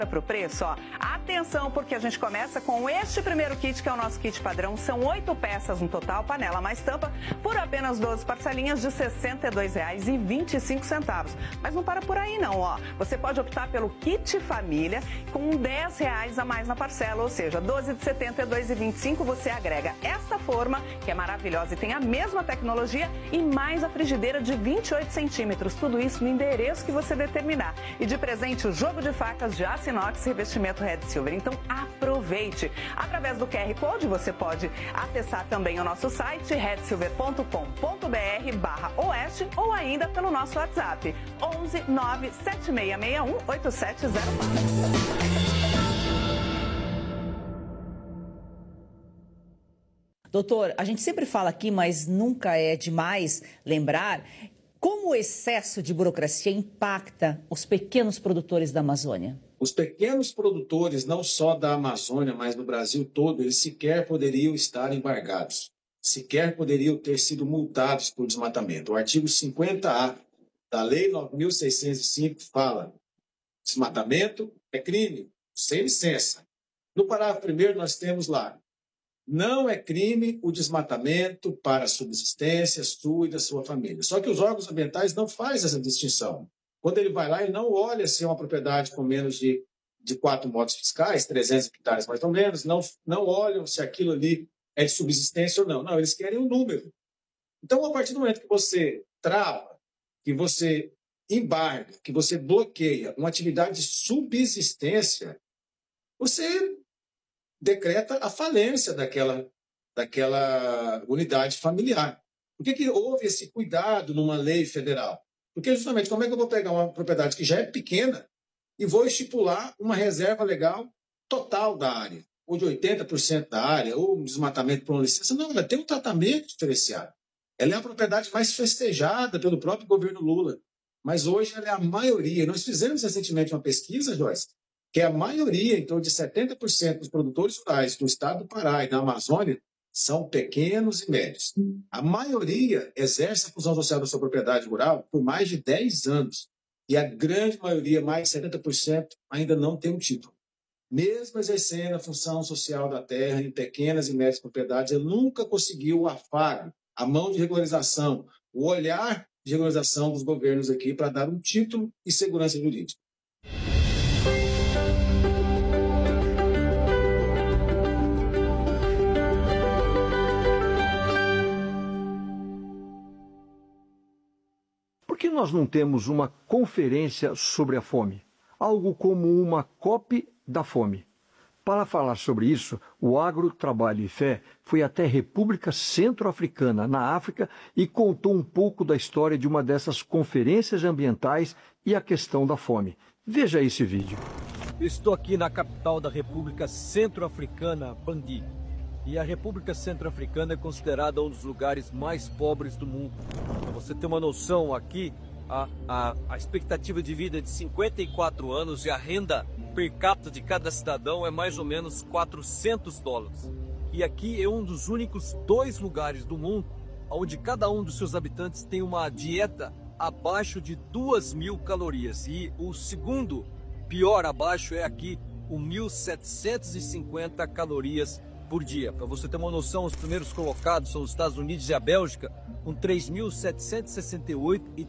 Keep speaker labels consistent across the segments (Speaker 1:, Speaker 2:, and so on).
Speaker 1: Para o preço, ó, atenção, porque a gente começa com este primeiro kit, que é o nosso kit padrão. São 8 peças no total, panela mais tampa, por apenas 12 parcelinhas de R$ 62,25. Mas não para por aí não, ó. Você pode optar pelo kit família com R$10 a mais na parcela, ou seja, 12 de R$ 72,25 você agrega esta forma, que é maravilhosa e tem a mesma tecnologia, e mais a frigideira de 28 centímetros. Tudo isso no endereço que você determinar. E de presente o jogo de facas de aço inox revestimento Red Silver. Então aproveite. Através do QR Code você pode acessar também o nosso site redsilver.com.br/oeste ou ainda pelo nosso WhatsApp 11 97661 8704.
Speaker 2: Doutor, a gente sempre fala aqui, mas nunca é demais lembrar como o excesso de burocracia impacta os pequenos produtores da Amazônia.
Speaker 3: Os pequenos produtores, não só da Amazônia, mas no Brasil todo, eles sequer poderiam estar embargados, sequer poderiam ter sido multados por desmatamento. O artigo 50A da Lei 9.605 fala: desmatamento é crime, sem licença. No parágrafo 1º nós temos lá: não é crime o desmatamento para a subsistência sua e da sua família. Só que os órgãos ambientais não fazem essa distinção. Quando ele vai lá, ele não olha se é uma propriedade com menos de 4 motos fiscais, 300 hectares mais ou menos, não olham se aquilo ali é de subsistência ou não. Não, eles querem um número. Então, a partir do momento que você trava, que você embarga, que você bloqueia uma atividade de subsistência, você decreta a falência daquela unidade familiar. Por que houve esse cuidado numa lei federal? Porque justamente como é que eu vou pegar uma propriedade que já é pequena e vou estipular uma reserva legal total da área, ou de 80% da área, ou um desmatamento por uma licença? Não, ela tem um tratamento diferenciado. Ela é a propriedade mais festejada pelo próprio governo Lula, mas hoje ela é a maioria. Nós fizemos recentemente uma pesquisa, Joyce, que a maioria, em torno de 70% dos produtores rurais do estado do Pará e da Amazônia são pequenos e médios. A maioria exerce a função social da sua propriedade rural por mais de 10 anos. E a grande maioria, mais de 70%, ainda não tem um título. Mesmo exercendo a função social da terra em pequenas e médias propriedades, ele nunca conseguiu o afago, a mão de regularização, o olhar de regularização dos governos aqui para dar um título e segurança jurídica.
Speaker 4: Por que nós não temos uma conferência sobre a fome? Algo como uma COP da fome. Para falar sobre isso, o Agro, Trabalho e Fé foi até a República Centro-Africana, na África, e contou um pouco da história de uma dessas conferências ambientais e a questão da fome. Veja esse vídeo.
Speaker 5: Estou aqui na capital da República Centro-Africana, Bangui. E a República Centro-Africana é considerada um dos lugares mais pobres do mundo. Para você ter uma noção, aqui a expectativa de vida é de 54 anos e a renda per capita de cada cidadão é mais ou menos $400. E aqui é um dos únicos 2 lugares do mundo onde cada um dos seus habitantes tem uma dieta abaixo de 2.000 calorias. E o segundo pior abaixo é aqui, o 1.750 calorias por dia. Para você ter uma noção, os primeiros colocados são os Estados Unidos e a Bélgica, com 3.768 e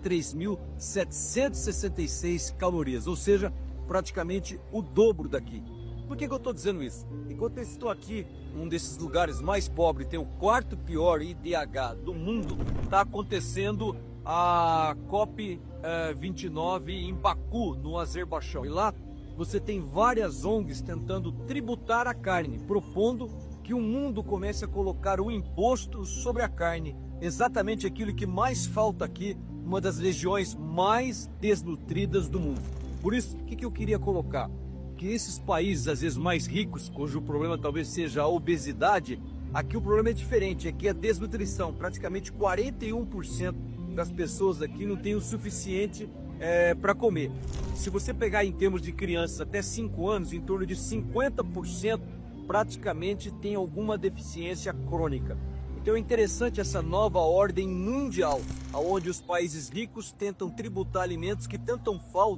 Speaker 5: 3.766 calorias, ou seja, praticamente o dobro daqui. Por que eu estou dizendo isso? Enquanto eu estou aqui, um desses lugares mais pobres, tem o 4º pior IDH do mundo, está acontecendo a COP29 em Baku, no Azerbaijão. E lá você tem várias ONGs tentando tributar a carne, propondo que o mundo comece a colocar o imposto sobre a carne, exatamente aquilo que mais falta aqui, uma das regiões mais desnutridas do mundo. Por isso, o que eu queria colocar? Que esses países, às vezes mais ricos, cujo problema talvez seja a obesidade, aqui o problema é diferente, aqui é a desnutrição. Praticamente 41% das pessoas aqui não tem o suficiente para comer. Se você pegar em termos de crianças até 5 anos, em torno de 50% praticamente tem alguma deficiência crônica. Então é interessante essa nova ordem mundial, onde os países ricos tentam tributar alimentos que tanto faltam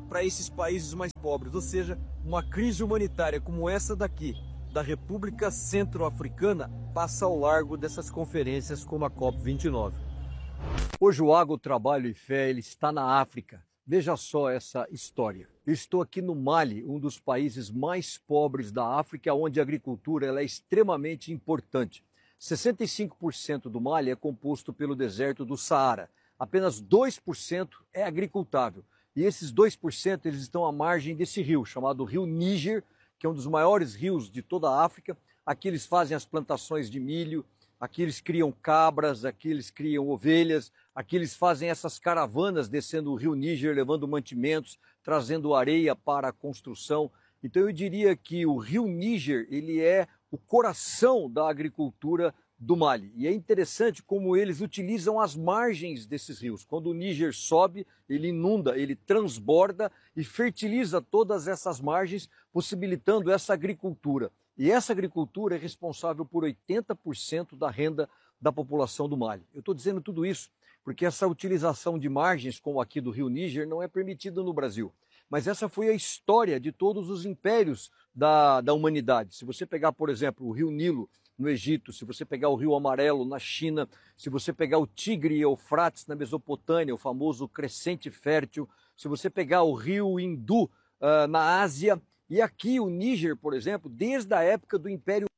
Speaker 5: para esses países mais pobres, ou seja, uma crise humanitária como essa daqui, da República Centro-Africana, passa ao largo dessas conferências como a COP29. Hoje o Agro, Trabalho e Fé ele está na África. Veja só essa história. Eu estou aqui no Mali, um dos países mais pobres da África, onde a agricultura ela é extremamente importante. 65% do Mali é composto pelo deserto do Saara. Apenas 2% é agricultável. E esses 2% eles estão à margem desse rio, chamado Rio Níger, que é um dos maiores rios de toda a África. Aqui eles fazem as plantações de milho, aqui eles criam cabras, aqui eles criam ovelhas, aqui eles fazem essas caravanas descendo o Rio Níger, levando mantimentos, trazendo areia para a construção. Então eu diria que o Rio Níger ele é o coração da agricultura do Mali. E é interessante como eles utilizam as margens desses rios. Quando o Níger sobe, ele inunda, ele transborda e fertiliza todas essas margens, possibilitando essa agricultura. E essa agricultura é responsável por 80% da renda da população do Mali. Eu estou dizendo tudo isso porque essa utilização de margens, como aqui do Rio Níger, não é permitida no Brasil. Mas essa foi a história de todos os impérios da humanidade. Se você pegar, por exemplo, o Rio Nilo no Egito, se você pegar o Rio Amarelo na China, se você pegar o Tigre e Eufrates na Mesopotâmia, o famoso crescente fértil, se você pegar o Rio Hindu na Ásia, e aqui o Níger, por exemplo, desde a época do Império